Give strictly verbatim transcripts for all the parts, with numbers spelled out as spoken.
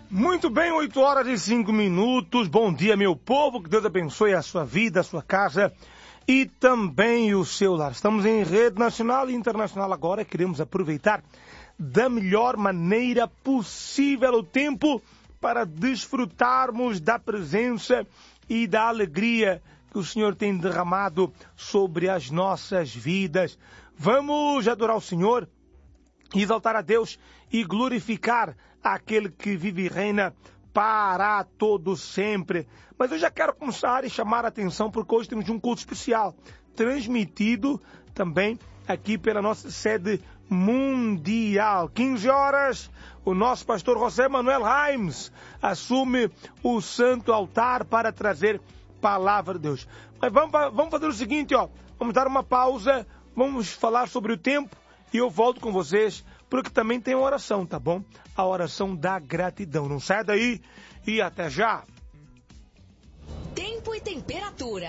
Muito bem, oito horas e cinco minutos. Bom dia, meu povo. Que Deus abençoe a sua vida, a sua casa e também o seu lar. Estamos em rede nacional e internacional agora. Queremos aproveitar da melhor maneira possível o tempo para desfrutarmos da presença e da alegria que o Senhor tem derramado sobre as nossas vidas. Vamos adorar o Senhor, exaltar a Deus e glorificar aquele que vive e reina para todo sempre. Mas eu já quero começar e chamar a atenção porque hoje temos um culto especial, transmitido também aqui pela nossa sede mundial. quinze horas, o nosso pastor José Manuel Raimes assume o santo altar para trazer palavra de Deus. Mas vamos, vamos fazer o seguinte, ó, vamos dar uma pausa, vamos falar sobre o tempo e eu volto com vocês, porque também tem uma oração, tá bom? A oração da gratidão. Não sai daí e até já! Tempo e temperatura.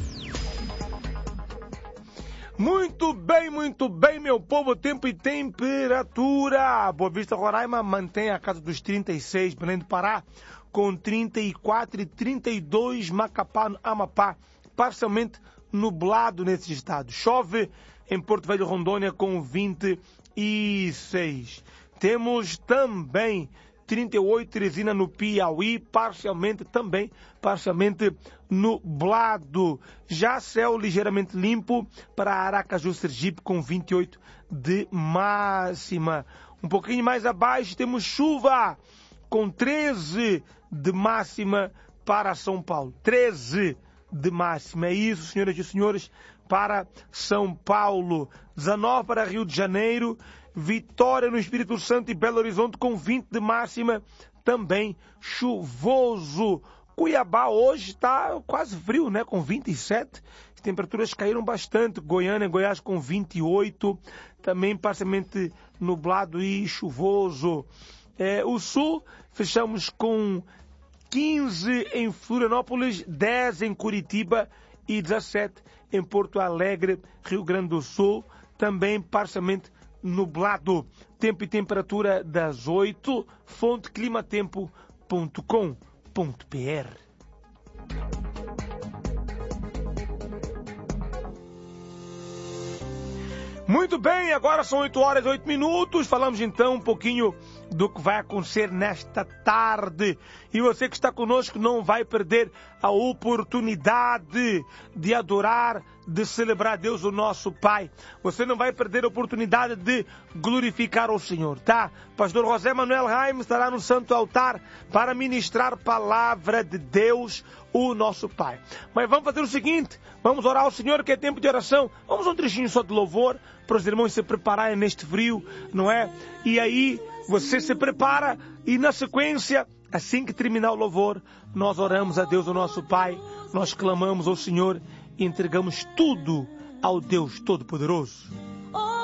Muito bem, muito bem, meu povo. Tempo e temperatura. Boa Vista, Roraima mantém a casa dos trinta e seis, Belém do Pará com trinta e quatro e trinta e dois, Macapá, Amapá, parcialmente nublado nesse estado. Chove em Porto Velho, Rondônia com vinte e seis. Temos também trinta e oito, Teresina no Piauí, parcialmente também, parcialmente nublado. Já céu ligeiramente limpo para Aracaju, Sergipe com vinte e oito de máxima. Um pouquinho mais abaixo temos chuva com treze de máxima para São Paulo. treze de máxima. É isso, senhoras e senhores, para São Paulo. dezenove para Rio de Janeiro. Vitória no Espírito Santo e Belo Horizonte com vinte de máxima, também chuvoso. Cuiabá hoje está quase frio, né? Com vinte e sete. As temperaturas caíram bastante. Goiânia, Goiás com vinte e oito. Também parcialmente nublado e chuvoso. É, o Sul, fechamos com quinze em Florianópolis, dez em Curitiba e dezessete em Porto Alegre, Rio Grande do Sul. Também parcialmente nublado. Tempo e temperatura das oito, fonte climatempo ponto com ponto br. Muito bem, agora são oito horas e oito minutos. Falamos então um pouquinho do que vai acontecer nesta tarde. E você que está conosco não vai perder a oportunidade de adorar, de celebrar a Deus, o nosso Pai. Você não vai perder a oportunidade de glorificar o Senhor, tá? Pastor José Manuel Raimes estará no santo altar para ministrar palavra de Deus, o nosso Pai. Mas vamos fazer o seguinte, vamos orar ao Senhor, que é tempo de oração. Vamos um trechinho só de louvor, para os irmãos se prepararem neste frio, não é? E aí você se prepara e na sequência, assim que terminar o louvor, nós oramos a Deus, o nosso Pai, nós clamamos ao Senhor e entregamos tudo ao Deus Todo-Poderoso.